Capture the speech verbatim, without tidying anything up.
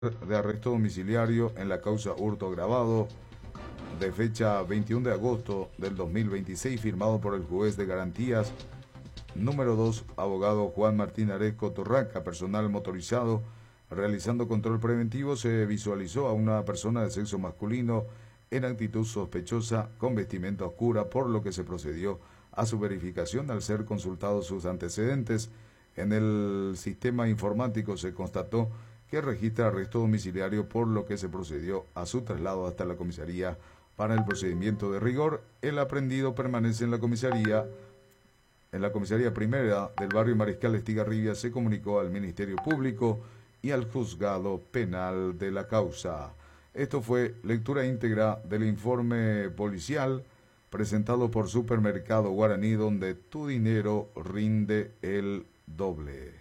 de arresto domiciliario en la causa hurto agravado de fecha veintiuno de agosto del dos mil veintiséis, firmado por el juez de garantías número dos, abogado Juan Martín Areco Torraca. Personal motorizado realizando control preventivo se visualizó a una persona de sexo masculino en actitud sospechosa con vestimenta oscura, por lo que se procedió a su verificación. Al ser consultados sus antecedentes en el sistema informático, se constató que registra arresto domiciliario, por lo que se procedió a su traslado hasta la comisaría para el procedimiento de rigor. El aprendido permanece en la comisaría en la comisaría primera del barrio Mariscal Estigarribia. Se comunicó al Ministerio Público y al juzgado penal de la causa. Esto fue lectura íntegra del informe policial presentado por Supermercado Guaraní, donde tu dinero rinde el doble.